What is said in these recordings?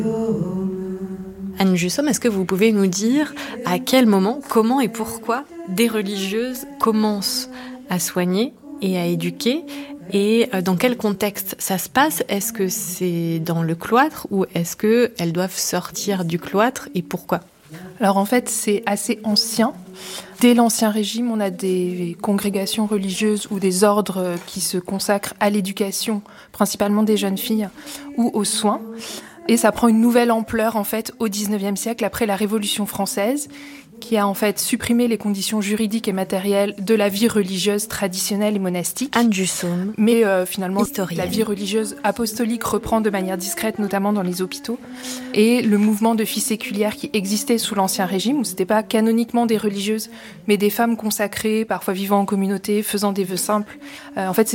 Anne Jussomme, est-ce que vous pouvez nous dire à quel moment, comment et pourquoi des religieuses commencent à soigner et à éduquer et dans quel contexte ça se passe? Est-ce que c'est dans le cloître ou est-ce qu'elles doivent sortir du cloître et pourquoi? Alors en fait, c'est assez ancien. Dès l'Ancien Régime, on a des congrégations religieuses ou des ordres qui se consacrent à l'éducation, principalement des jeunes filles, ou aux soins. Et ça prend une nouvelle ampleur en fait au XIXe siècle, après la Révolution française, qui a en fait supprimé les conditions juridiques et matérielles de la vie religieuse traditionnelle et monastique. Anne Jussomme, mais finalement, historienne. La vie religieuse apostolique reprend de manière discrète, notamment dans les hôpitaux. Et le mouvement de filles séculières qui existait sous l'Ancien Régime, où c'était pas canoniquement des religieuses, mais des femmes consacrées, parfois vivant en communauté, faisant des vœux simples. En fait, c'est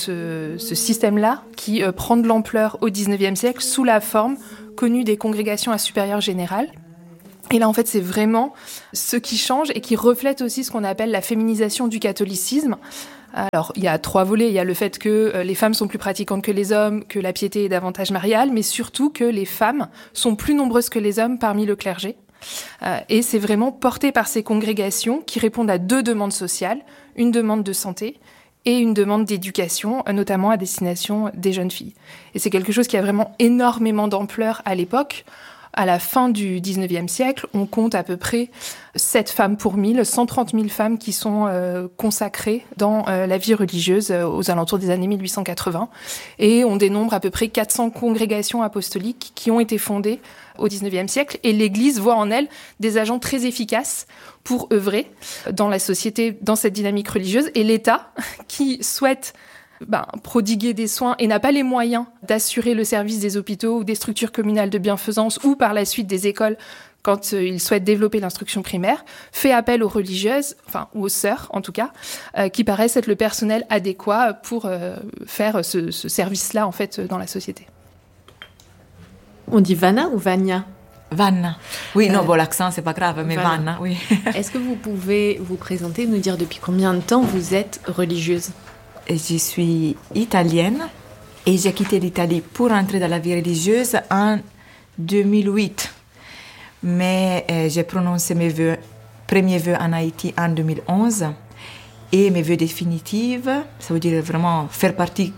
ce système-là qui prend de l'ampleur au XIXe siècle sous la forme connue des congrégations à supérieur général. Et là, en fait, c'est vraiment ce qui change et qui reflète aussi ce qu'on appelle la féminisation du catholicisme. Alors, il y a 3 volets. Il y a le fait que les femmes sont plus pratiquantes que les hommes, que la piété est davantage mariale, mais surtout que les femmes sont plus nombreuses que les hommes parmi le clergé. Et c'est vraiment porté par ces congrégations qui répondent à 2 demandes sociales, une demande de santé et une demande d'éducation, notamment à destination des jeunes filles. Et c'est quelque chose qui a vraiment énormément d'ampleur à l'époque. À la fin du XIXe siècle, on compte à peu près 7 femmes pour 1000, 130 000 femmes qui sont consacrées dans la vie religieuse aux alentours des années 1880. Et on dénombre à peu près 400 congrégations apostoliques qui ont été fondées au XIXe siècle. Et l'Église voit en elles des agents très efficaces pour œuvrer dans la société, dans cette dynamique religieuse. Et l'État, qui souhaite prodiguer des soins et n'a pas les moyens d'assurer le service des hôpitaux ou des structures communales de bienfaisance ou par la suite des écoles quand il souhaite développer l'instruction primaire, fait appel aux religieuses, ou aux sœurs en tout cas, qui paraissent être le personnel adéquat pour faire ce service-là en fait dans la société. On dit Vanna ou Vania? Vanna. Oui, l'accent, c'est pas grave, mais Vanna, oui. Est-ce que vous pouvez vous présenter, nous dire depuis combien de temps vous êtes religieuse? Je suis italienne et j'ai quitté l'Italie pour entrer dans la vie religieuse en 2008. Mais j'ai prononcé mes premiers vœux en Haïti en 2011 et mes vœux définitifs, ça veut dire vraiment faire partie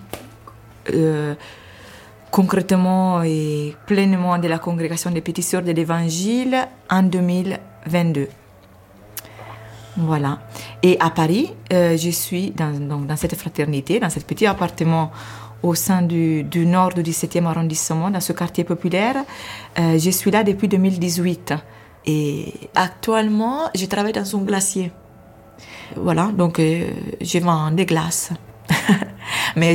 concrètement et pleinement de la congrégation des Petites Sœurs de l'Évangile en 2022. Voilà. Et à Paris, je suis dans cette fraternité, dans ce petit appartement au sein du nord du 17e arrondissement, dans ce quartier populaire. Je suis là depuis 2018. Et actuellement, je travaille dans un glacier. Voilà, donc je vends des glaces. Mais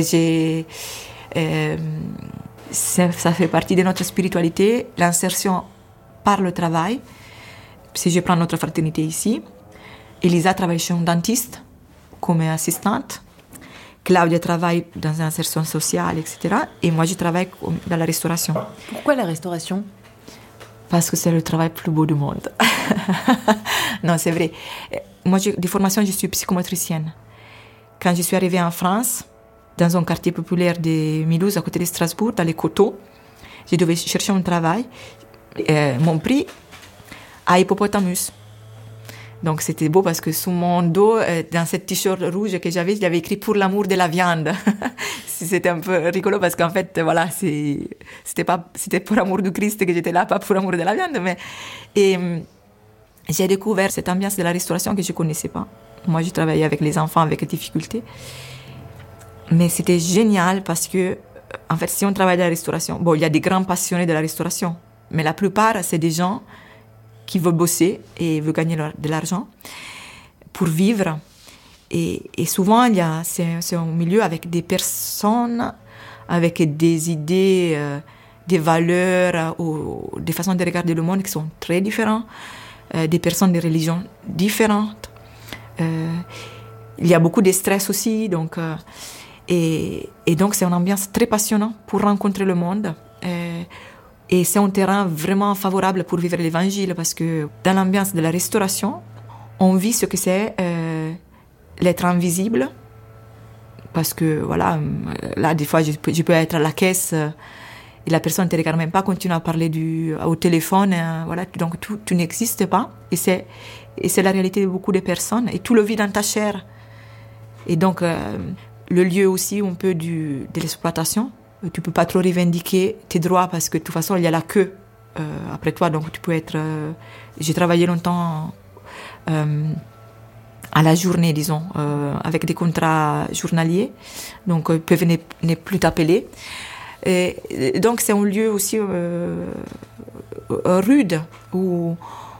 ça fait partie de notre spiritualité, l'insertion par le travail. Si je prends notre fraternité ici, Elisa travaille chez un dentiste comme assistante. Claudia travaille dans l'insertion sociale, etc. Et moi, je travaille dans la restauration. Pourquoi la restauration? Parce que c'est le travail le plus beau du monde. Non, c'est vrai. Moi, de formation, je suis psychomotricienne. Quand je suis arrivée en France, dans un quartier populaire de Mulhouse, à côté de Strasbourg, dans les coteaux, je devais chercher un travail. Mon prix à Hippopotamus. Donc c'était beau parce que sous mon dos, dans cette t-shirt rouge que j'avais écrit « Pour l'amour de la viande ». C'était un peu rigolo parce qu'en fait, voilà, c'était pour l'amour du Christ que j'étais là, pas pour l'amour de la viande. Et j'ai découvert cette ambiance de la restauration que je ne connaissais pas. Moi, je travaillais avec les enfants avec difficulté. Mais c'était génial parce que, en fait, si on travaille dans la restauration, il y a des grands passionnés de la restauration, mais la plupart, c'est des gens qui veulent bosser et veulent gagner de l'argent pour vivre. Et souvent, c'est un milieu avec des personnes, avec des idées, des valeurs, ou des façons de regarder le monde qui sont très différentes, des personnes de religions différentes. Il y a beaucoup de stress aussi, donc, et donc c'est une ambiance très passionnante pour rencontrer le monde. Et c'est un terrain vraiment favorable pour vivre l'évangile parce que dans l'ambiance de la restauration, on vit ce que c'est l'être invisible. Parce que voilà, là, des fois, je peux être à la caisse Et la personne ne te regarde même pas, continue à parler au téléphone. Voilà. Donc, tu n'existes pas. Et c'est la réalité de beaucoup de personnes. Et tout le vit dans ta chair. Et donc, le lieu aussi un peu de l'exploitation. Tu ne peux pas trop revendiquer tes droits parce que de toute façon, il y a la queue après toi. Donc, tu peux être... j'ai travaillé longtemps à la journée, disons, avec des contrats journaliers. Donc, ils peuvent ne plus t'appeler. Et donc, c'est un lieu aussi rude où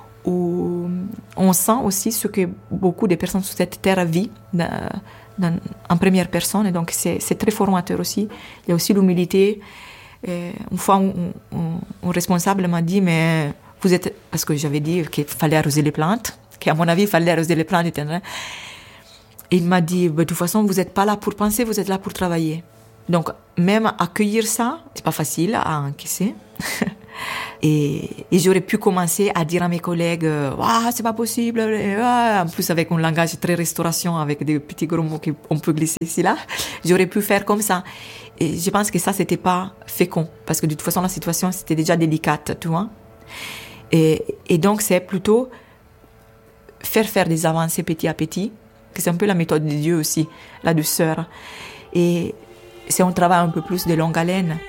on sent aussi ce que beaucoup de personnes sur cette terre vivent en première personne. Et donc, c'est très formateur aussi. Il y a aussi l'humilité. Et une fois, un responsable m'a dit, mais vous êtes... Parce que j'avais dit qu'il fallait arroser les plantes, qu'à mon avis, il fallait arroser les plantes. Et il m'a dit, de toute façon, vous n'êtes pas là pour penser, vous êtes là pour travailler. Donc, même accueillir ça, c'est pas facile à encaisser. Et j'aurais pu commencer à dire à mes collègues, c'est pas possible. En plus, avec un langage très restauration, avec des petits gros mots qu'on peut glisser ici, là. J'aurais pu faire comme ça. Et je pense que ça, c'était pas fécond. Parce que de toute façon, la situation, c'était déjà délicate, tu vois. Et donc, c'est plutôt faire des avancées petit à petit, que c'est un peu la méthode de Dieu aussi, la douceur. Et c'est un travail un peu plus de longue haleine.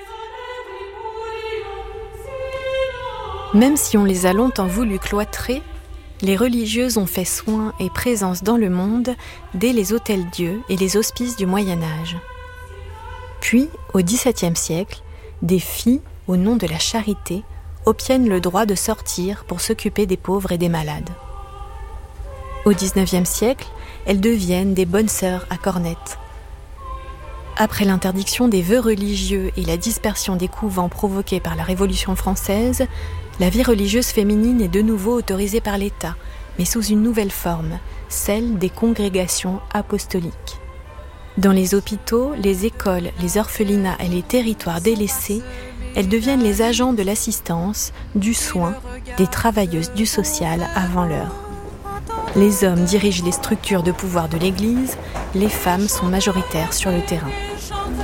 Même si on les a longtemps voulu cloîtrer, les religieuses ont fait soin et présence dans le monde dès les hôtels-dieux et les hospices du Moyen-Âge. Puis, au XVIIe siècle, des filles, au nom de la charité, obtiennent le droit de sortir pour s'occuper des pauvres et des malades. Au XIXe siècle, elles deviennent des bonnes sœurs à cornettes. Après l'interdiction des vœux religieux et la dispersion des couvents provoqués par la Révolution française, la vie religieuse féminine est de nouveau autorisée par l'État, mais sous une nouvelle forme, celle des congrégations apostoliques. Dans les hôpitaux, les écoles, les orphelinats et les territoires délaissés, elles deviennent les agents de l'assistance, du soin, des travailleuses du social avant l'heure. Les hommes dirigent les structures de pouvoir de l'Église, les femmes sont majoritaires sur le terrain.